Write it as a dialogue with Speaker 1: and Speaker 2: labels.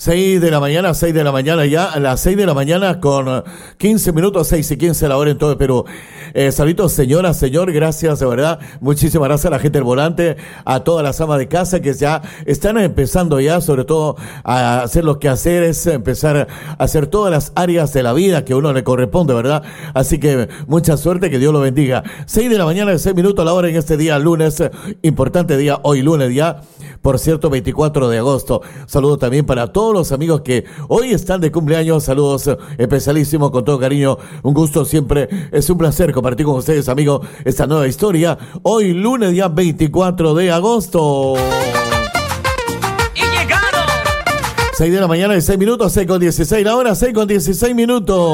Speaker 1: 6 de la mañana ya, a las 6 de la mañana con 15 minutos, 6:15 la hora en todo el Perú. Saluditos, señora, señor, gracias, de verdad, muchísimas gracias a la gente del volante, a todas las amas de casa que ya están empezando ya, sobre todo, a hacer los quehaceres, empezar a hacer todas las áreas de la vida que a uno le corresponde, ¿verdad? Así que mucha suerte, que Dios lo bendiga. 6 de la mañana, 6 minutos a la hora en este día, lunes, importante día, hoy lunes ya, por cierto, 24 de agosto. Saludos también para todos los amigos que hoy están de cumpleaños. Saludos especialísimos, con todo cariño. Un gusto siempre. Es un placer compartir con ustedes, amigos, esta nueva historia. Hoy lunes, día 24 de agosto.
Speaker 2: Y llegaron.
Speaker 1: 6 de la mañana y 6 minutos, 6:16 la hora, 6:16 minutos.